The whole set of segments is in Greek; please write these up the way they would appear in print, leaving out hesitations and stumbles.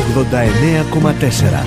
89,4.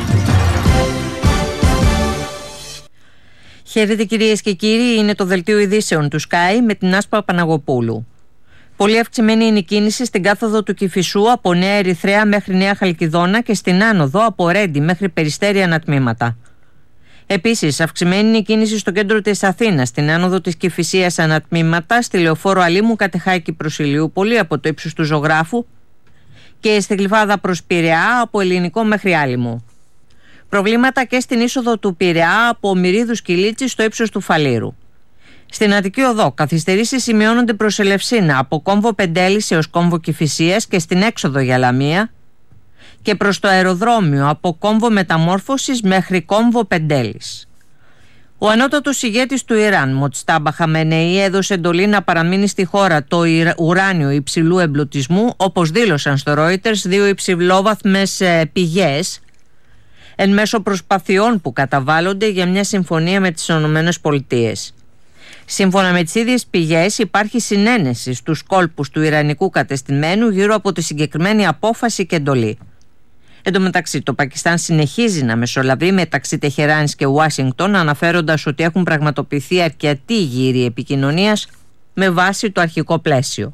Χαίρετε κυρίες και κύριοι, είναι το δελτίο ειδήσεων του Sky με την Άσπα Παναγοπούλου. Πολύ αυξημένη είναι η κίνηση στην κάθοδο του Κηφισού από Νέα Ερυθρέα μέχρι Νέα Χαλκιδόνα και στην άνοδο από Ρέντι μέχρι Περιστέρι ανατμήματα. Επίσης, αυξημένη είναι η κίνηση στο κέντρο της Αθήνας, στην άνοδο της Κηφισίας ανατμήματα, στη Λεωφόρο Αλήμου Κατεχάκη προς Ηλιούπολη από το ύψος του Ζωγράφου και στη Γλυφάδα προς Πειραιά από Ελληνικό μέχρι Άλυμο. Προβλήματα και στην είσοδο του Πειραιά από Μυρίδους Κιλίτση στο ύψος του Φαλήρου. Στην Αττική Οδό, καθυστερήσεις σημειώνονται προς Ελευσίνα από κόμβο Πεντέλης έως κόμβο Κηφισίας και στην έξοδο για Λαμία και προς το αεροδρόμιο από κόμβο Μεταμόρφωσης μέχρι κόμβο Πεντέλης. Ο ανώτατος ηγέτης του Ιράν, Μοτστάμπα Χαμενεή, έδωσε εντολή να παραμείνει στη χώρα το ουράνιο υψηλού εμπλουτισμού, όπως δήλωσαν στο Reuters δύο υψηλόβαθμες πηγές, εν μέσω προσπαθειών που καταβάλλονται για μια συμφωνία με τις ΗΠΑ. Σύμφωνα με τις ίδιες πηγές, υπάρχει συνένεση στους κόλπους του ιρανικού κατεστημένου γύρω από τη συγκεκριμένη απόφαση και εντολή. Εν τω μεταξύ, το Πακιστάν συνεχίζει να μεσολαβεί μεταξύ Τεχεράνης και Ουάσιγκτον, αναφέροντας ότι έχουν πραγματοποιηθεί αρκετοί γύροι επικοινωνίας με βάση το αρχικό πλαίσιο.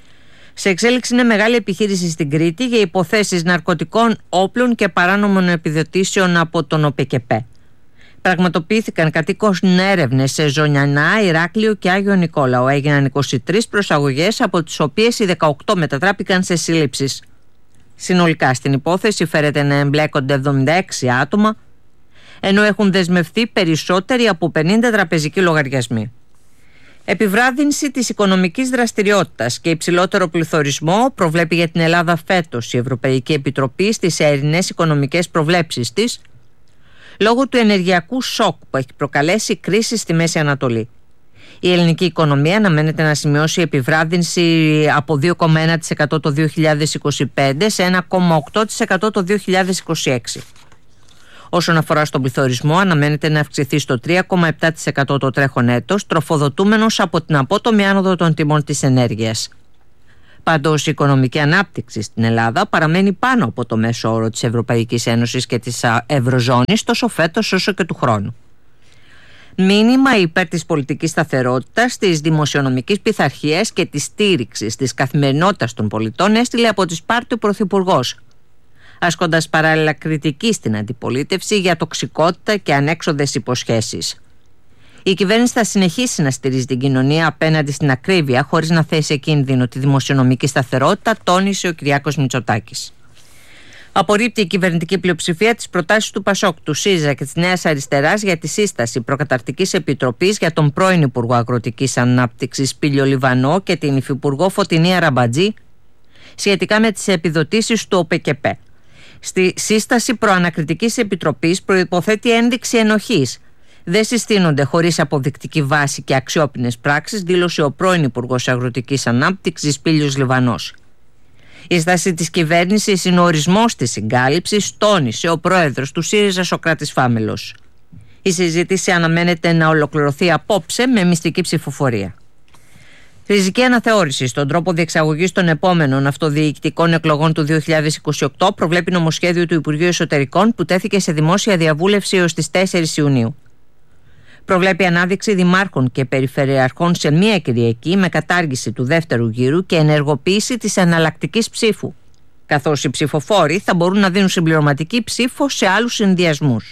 Σε εξέλιξη είναι μεγάλη επιχείρηση στην Κρήτη για υποθέσεις ναρκωτικών όπλων και παράνομων επιδοτήσεων από τον ΟΠΕΚΕΠΕ. Πραγματοποιήθηκαν κατοίκως έρευνες σε Ζωνιανά, Ηράκλειο και Άγιο Νικόλαο. Έγιναν 23 προσαγωγές, από τις οποίες οι 18 μετατράπηκαν σε σύλληψεις. Συνολικά στην υπόθεση φέρεται να εμπλέκονται 76 άτομα, ενώ έχουν δεσμευθεί περισσότεροι από 50 τραπεζικοί λογαριασμοί. Επιβράδυνση της οικονομικής δραστηριότητας και υψηλότερο πληθωρισμό προβλέπει για την Ελλάδα φέτος η Ευρωπαϊκή Επιτροπή στις αερινές οικονομικές προβλέψεις της, λόγω του ενεργειακού σοκ που έχει προκαλέσει κρίση στη Μέση Ανατολή. Η ελληνική οικονομία αναμένεται να σημειώσει επιβράδυνση από 2,1% το 2025 σε 1,8% το 2026. Όσον αφορά στον πληθωρισμό, αναμένεται να αυξηθεί στο 3,7% το τρέχον έτος, τροφοδοτούμενος από την απότομη άνοδο των τιμών της ενέργειας. Πάντως, η οικονομική ανάπτυξη στην Ελλάδα παραμένει πάνω από το μέσο όρο της Ευρωπαϊκής Ένωσης και της Ευρωζώνης, τόσο φέτος όσο και του χρόνου. Μήνυμα υπέρ της πολιτικής σταθερότητας, της δημοσιονομικής πειθαρχίας και της στήριξης της καθημερινότητας των πολιτών έστειλε από τη Σπάρτη ο Πρωθυπουργός, ασκώντας παράλληλα κριτική στην αντιπολίτευση για τοξικότητα και ανέξοδες υποσχέσεις. Η κυβέρνηση θα συνεχίσει να στηρίζει την κοινωνία απέναντι στην ακρίβεια, χωρίς να θέσει σε κίνδυνο τη δημοσιονομική σταθερότητα, τόνισε ο Κυριάκος Μητσοτάκης. Απορρίπτει η κυβερνητική πλειοψηφία τις προτάσεις του ΠΑΣΟΚ, του ΣΥΡΙΖΑ και της Νέας Αριστεράς για τη σύσταση προκαταρκτικής επιτροπής για τον πρώην Υπουργό Αγροτικής Ανάπτυξης Πήλιο Λιβανό και την Υφυπουργό Φωτεινή Αραμπατζή σχετικά με τις επιδοτήσεις του ΟΠΕΚΕΠΕ. Στη σύσταση προανακριτικής επιτροπής προϋποθέτει ένδειξη ενοχής. Δεν συστήνονται χωρίς αποδεικτική βάση και αξιόπινες πράξεις, δήλωσε ο πρώην Υπουργός Αγροτικής Ανάπτυξης Πήλιος Λιβανός. Η στάση της κυβέρνησης είναι ο ορισμός της συγκάλυψης, τόνισε ο πρόεδρος του ΣΥΡΙΖΑ Σωκράτης Φάμελος. Η συζήτηση αναμένεται να ολοκληρωθεί απόψε με μυστική ψηφοφορία. Ριζική αναθεώρηση στον τρόπο διεξαγωγής των επόμενων αυτοδιοικητικών εκλογών του 2028 προβλέπει νομοσχέδιο του Υπουργείου Εσωτερικών που τέθηκε σε δημόσια διαβούλευση έως τις 4 Ιουνίου. Προβλέπει ανάδειξη δημάρχων και περιφερειαρχών σε μία Κυριακή με κατάργηση του δεύτερου γύρου και ενεργοποίηση της εναλλακτικής ψήφου, καθώς οι ψηφοφόροι θα μπορούν να δίνουν συμπληρωματική ψήφο σε άλλους συνδυασμούς.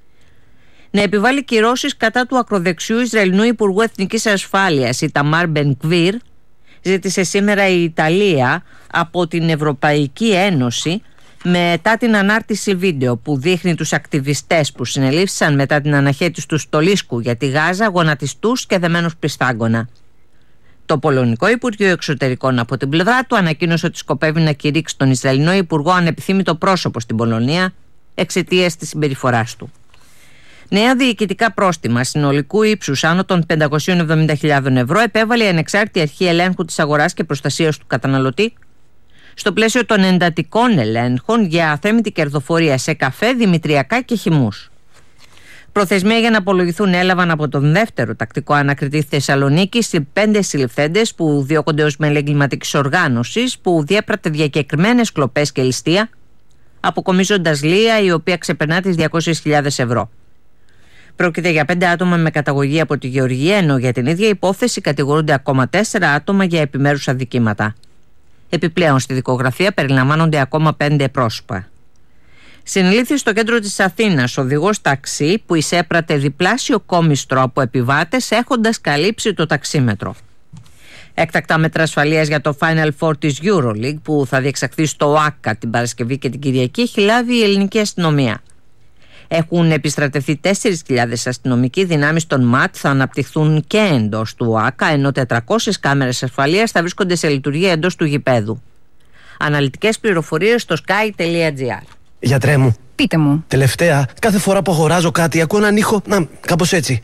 Να επιβάλλει κυρώσεις κατά του ακροδεξιού Ισραηλινού Υπουργού Εθνικής Ασφάλειας, Ιταμάρ Μπεν-Γκβίρ, ζήτησε σήμερα η Ιταλία από την Ευρωπαϊκή Ένωση μετά την ανάρτηση βίντεο που δείχνει τους ακτιβιστές που συνελήφθησαν μετά την αναχέτηση του στολίσκου για τη Γάζα γονατιστούς και δεμένους πιστάγκωνα. Το Πολωνικό Υπουργείο Εξωτερικών από την πλευρά του ανακοίνωσε ότι σκοπεύει να κηρύξει τον Ισραηλινό Υπουργό ανεπιθύμητο πρόσωπο στην Πολωνία εξαιτίας της συμπεριφοράς του. Νέα διοικητικά πρόστιμα συνολικού ύψους άνω των 570.000 ευρώ επέβαλε η Ανεξάρτητη Αρχή Ελέγχου της Αγοράς και Προστασίας του Καταναλωτή στο πλαίσιο των εντατικών ελέγχων για αθέμητη κερδοφορία σε καφέ, δημητριακά και χυμούς. Προθεσμία για να απολογηθούν έλαβαν από τον δεύτερο τακτικό ανακριτή Θεσσαλονίκη σε 5 συλληφθέντες που διώκονται ως μέλη εγκληματικής οργάνωσης που διέπρατε διακεκριμένες κλοπές και ληστεία αποκομίζοντας λία η οποία ξεπερνά τις 200.000 ευρώ. Πρόκειται για 5 άτομα με καταγωγή από τη Γεωργία, ενώ για την ίδια υπόθεση κατηγορούνται ακόμα 4 άτομα για επιμέρους αδικήματα. Επιπλέον, στη δικογραφία περιλαμβάνονται ακόμα 5 πρόσωπα. Συνελήφθη στο κέντρο της Αθήνας οδηγός ταξί που εισέπρατε διπλάσιο κόμιστρο από επιβάτες έχοντας καλύψει το ταξίμετρο. Έκτακτα μέτρα ασφαλείας για το Final Four της EuroLeague που θα διεξαχθεί στο ΟΑΚΑ την Παρασκευή και την Κυριακή έχει λάβει η ελληνική αστυνομία. Έχουν επιστρατευτεί 4.000 αστυνομικοί δυνάμεις των ΜΑΤ, θα αναπτυχθούν και εντός του ΟΑΚΑ, ενώ 400 κάμερες ασφαλείας θα βρίσκονται σε λειτουργία εντός του γηπέδου. Αναλυτικές πληροφορίες στο sky.gr. Γιατρέ μου, πείτε μου. Τελευταία, κάθε φορά που αγοράζω κάτι ακούω έναν ήχο, κάπως έτσι.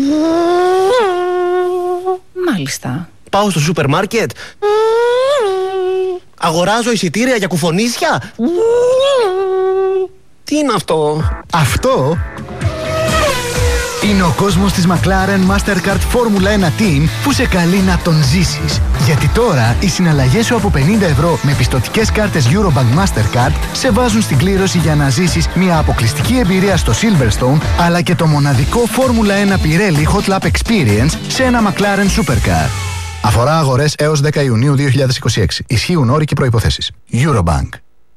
Μάλιστα. Πάω στο σούπερ μάρκετ. Αγοράζω εισιτήρια για κουφονίσια. Τι είναι αυτό? Αυτό είναι ο κόσμος της McLaren Mastercard Formula 1 Team που σε καλεί να τον ζήσεις. Γιατί τώρα οι συναλλαγές σου από 50 ευρώ με πιστωτικές κάρτες Eurobank Mastercard σε βάζουν στην κλήρωση για να ζήσεις μια αποκλειστική εμπειρία στο Silverstone, αλλά και το μοναδικό Formula 1 Pirelli Hot Lap Experience σε ένα McLaren Supercar. Αφορά αγορές έως 10 Ιουνίου 2026. Ισχύουν όροι και προϋποθέσεις. Eurobank.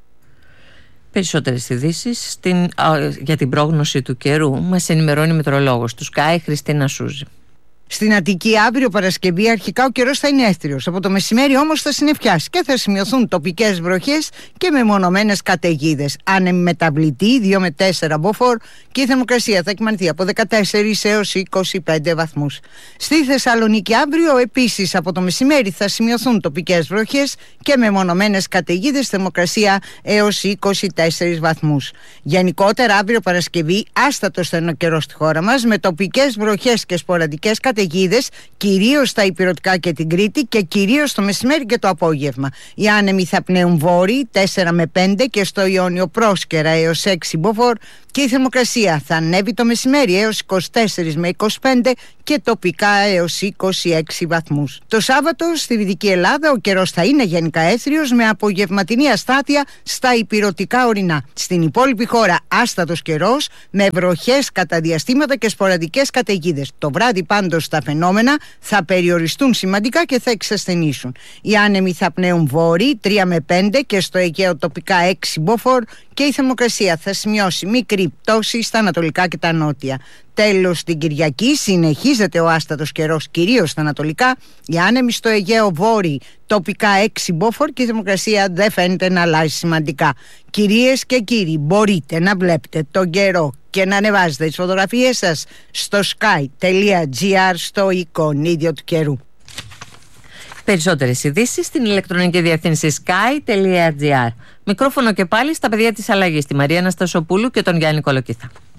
Περισσότερες ειδήσεις για την πρόγνωση του καιρού μας ενημερώνει η μετεωρολόγος του Sky, Χριστίνα Σούζη. Στην Αττική αύριο Παρασκευή αρχικά ο καιρός θα είναι έθριος. Από το μεσημέρι όμως θα συννεφιάσει και θα σημειωθούν τοπικές βροχές και μεμονωμένες καταιγίδες. Άνεμη μεταβλητή 2 με 4 μποφόρ και η θερμοκρασία θα κυμανθεί από 14 έως 25 βαθμούς. Στη Θεσσαλονίκη αύριο επίσης από το μεσημέρι θα σημειωθούν τοπικές βροχές και μεμονωμένες καταιγίδες, θερμοκρασία έως 24 βαθμούς. Γενικότερα αύριο Παρασκευή άστατος θα είναι ο καιρός στη χώρα μας με τοπικές βροχές και σποραδικές καταιγίδες, κυρίως στα ηπειρωτικά και την Κρήτη και κυρίως το μεσημέρι και το απόγευμα. Οι άνεμοι θα πνέουν βόρειοι 4 με 5 και στο Ιόνιο πρόσκαιρα έως 6 μποφόρ και η θερμοκρασία θα ανέβει το μεσημέρι έως 24 με 25 και τοπικά έως 26 βαθμούς. Το Σάββατο στη Δυτική Ελλάδα ο καιρός θα είναι γενικά έθριος με απογευματινή αστάθεια στα ηπειρωτικά ορεινά. Στην υπόλοιπη χώρα άστατος καιρός με βροχές κατά διαστήματα και σποραδικές καταιγίδες. Το βράδυ πάντως τα φαινόμενα θα περιοριστούν σημαντικά και θα εξασθενήσουν. Οι άνεμοι θα πνέουν βόρειοι 3 με 5 και στο Αιγαίο τοπικά 6 μποφόρ και η θερμοκρασία θα σημειώσει μικρή πτώση στα ανατολικά και τα νότια. Τέλος, την Κυριακή συνεχίζεται ο άστατος καιρός κυρίως στα ανατολικά. Οι άνεμοι στο Αιγαίο βόρειοι τοπικά 6 μποφόρ και η θερμοκρασία δεν φαίνεται να αλλάζει σημαντικά. Κυρίες και κύριοι, μπορείτε να βλέπετε τον καιρό και να ανεβάζετε τις φωτογραφίες σας στο sky.gr στο εικονίδιο του καιρού. Περισσότερες ειδήσεις στην ηλεκτρονική διευθύνση sky.gr. Μικρόφωνο και πάλι στα παιδιά της αλλαγής, τη Μαρία Αναστασοπούλου και τον Γιάννη Κολοκύθα.